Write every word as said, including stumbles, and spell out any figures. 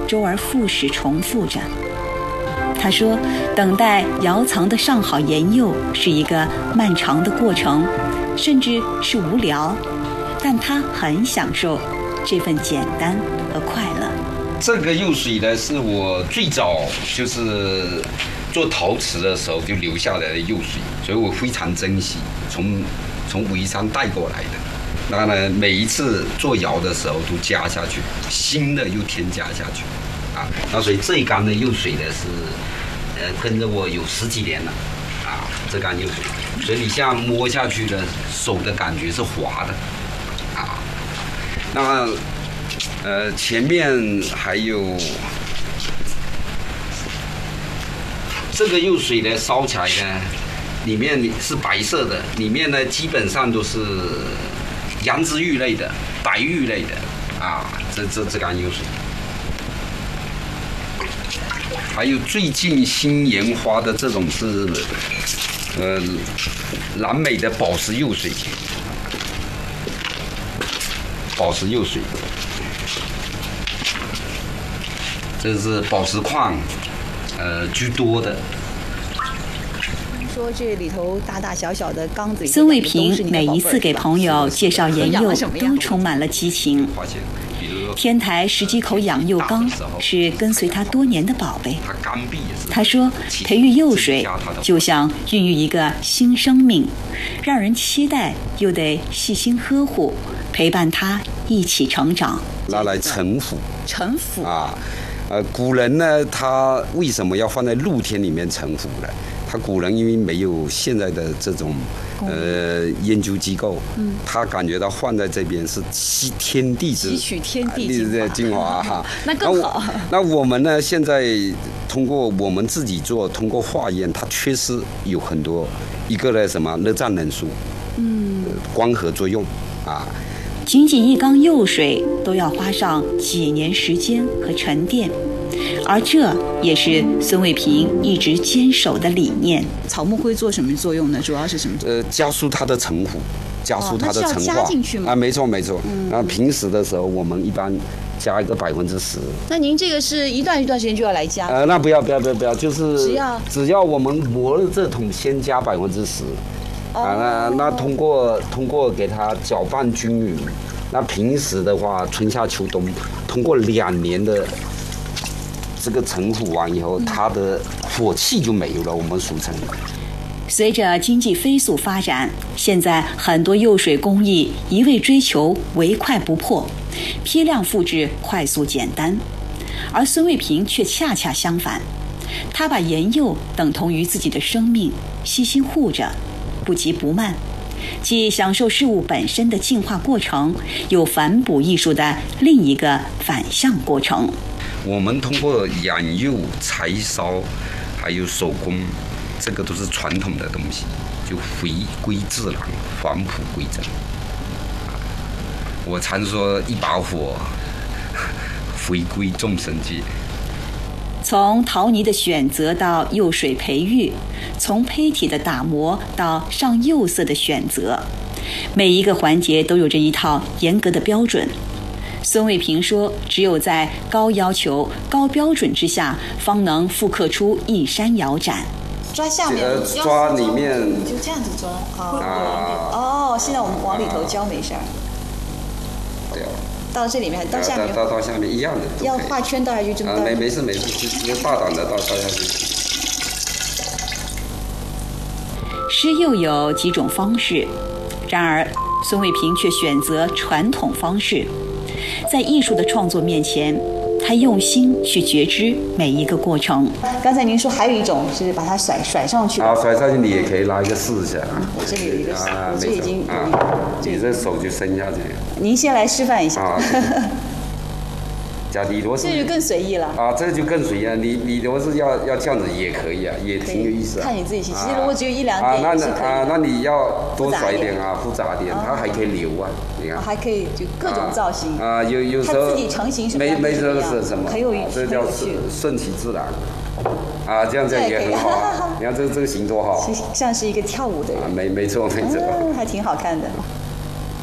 周而复始重复着。他说，等待窑藏的上好盐釉是一个漫长的过程，甚至是无聊，但他很享受这份简单和快乐。 这个釉水呢，是我最早就是做陶瓷的时候就留下来的釉水，所以我非常珍惜，从从潍山带过来的。那呢，每一次做窑的时候都加下去，新的又添加下去，啊，那所以这一缸的釉水呢是，呃，跟着我有十几年了，啊，这缸釉水，所以你现在摸下去的手的感觉是滑的，啊，那呃前面还有这个釉水呢，烧起来呢，里面是白色的，里面呢基本上都是羊脂玉类的、白玉类的啊，这这这缸釉水。还有最近新研发的这种是，呃，蓝美的宝石釉水，宝石釉水，这是宝石矿，呃居多的。 说这里头大大小小的缸子， 孙卫平每一次给朋友介绍研釉，都充满了激情。天台十几口养釉缸是跟随他多年的宝贝。他说，培育釉水就像孕育一个新生命，让人期待又得细心呵护，陪伴他一起成长。 拿来陈腐， 陈腐啊，呃，古人呢，他为什么要放在露天里面陈腐呢？他古人因为没有现在的这种呃研究机构，嗯，他感觉到放在这边是吸天地之汲取天地精华哈， 那更好。 那我们呢，现在通过我们自己做，通过化验，它确实有很多一个呢什么热胀冷缩，嗯，光合作用啊。 仅仅一缸釉水都要花上几年时间和沉淀，而这也是孙卫平一直坚守的理念。 草木会做什么作用呢？主要是什么作用？ 呃，加速它的成腐，加速它的成化。 哦，那是要加进去吗？ 啊，没错没错。嗯。那平时的时候，我们一般加一个百分之十。 那您这个是一段一段时间就要来加？ 呃，那不要不要不要不要，就是只要只要我们磨了这桶，先加百分之十。啊，那那通过通过给它搅拌均匀，那平时的话，春夏秋冬，通过两年的这个陈腐完以后，它的火气就没有了，我们俗称。 随着经济飞速发展，现在很多釉水工艺一味追求唯快不破，批量复制快速简单，而孙卫平却恰恰相反，他把研釉等同于自己的生命，细心护着。不急不慢，既享受事物本身的进化过程，又反哺艺术的另一个反向过程。 我们通过养釉、柴烧，还有手工，这个都是传统的东西，就回归自然，返璞归真。我常说一把火，回归众生界。 从陶泥的选择到釉水培育，从胚体的打磨到上釉色的选择，每一个环节都有着一套严格的标准。孙卫平说，只有在高要求、高标准之下，方能复刻出一山窑盏。 抓下面， 呃、抓里面， 就这样子抓。啊、哦，现在我们往里头浇没事儿。 对啊。 到这里面，到下面， 到到下面一样的。 要画圈倒下去，这么倒。 啊，没没事没事，直接大胆的倒倒下去。 施釉有几种方式，然而孙卫平却选择传统方式。在艺术的创作面前，他用心去觉知每一个过程。 刚才您说还有一种是把它甩甩上去。 啊，甩上去你也可以拿一个试一下。 嗯、我这里有一个， 啊、 我这已经啊，你这手就伸下去。 您先来示范一下。 啊，假底螺丝。 这就更随意了。 啊，这就更随意了。你你螺丝要要这样子也可以啊，也挺有意思、啊。 看你自己心。其实如果只有一两点啊， 也是可以的。 啊，那你要多甩一点啊，复杂点，它还可以留啊。你看， 还可以就各种造型啊，有有时候它自己成型什么没没这是什么， 很有这叫顺其自然啊，这样这样也很好啊。你看这这个形多好， 像是一个跳舞的人， 啊，没没错没错， 还挺好看的。